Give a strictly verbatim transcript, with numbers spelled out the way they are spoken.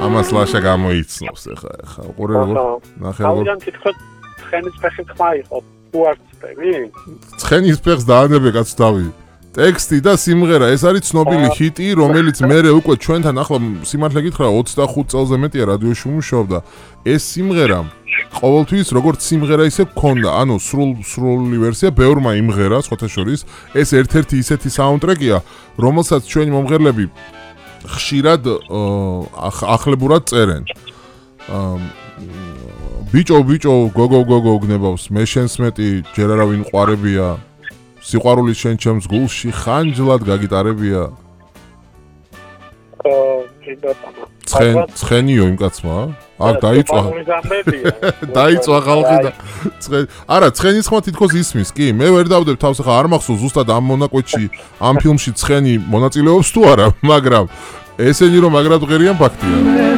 ამას ლაშა გამოიცნობს ეხა ეხა უყურე როგორ ნახე როგორ თავიდან თითქოს ცხენის ფეხი ხმა იყო თუ არ წევი ცხენის ფეხს დაანებე კაც დავი ტექსტი და სიმღერა ეს არის ცნობილი ჰიტი რომელიც მერე უკვე ჩვენთან ახლა სიმართლე გითხრა ოცდახუთ წელზე მეტია რადიოში ვმუშაობდა ეს სიმღერა ყოველთვის როგორც სიმღერა ისე გქონდა ანუ სრულ სრული ვერსია ბევრმა იმღერა სხვათა შორის ეს ერთ-ერთი ისეთი საუნდტრეკია რომელსაც ჩვენი მომღერლები ხშირად ახლებურად წერენ ბიჭო ბიჭო გოგო გოგო გნებავს მე შენს მეტი ჯერ არავინ ყვარებია სიყვარული შენ ჩემს გულში ხანჯლად გაგიტარებია ცხენ ცხენიო იმ კაცმა აქ დაიწვა დაიწვა ხალხი და ცხენ არა ცხენის ხმა თითქოს ისმის კი მე ვერ დავდებ თავს ახლა არ მახსოვს ზუსტად ამ მონაკვეთში ამ ფილმში ცხენი მონაწილეობს თუ არა მაგრამ ესენი რომ მაგრად ღერიან ფაქტია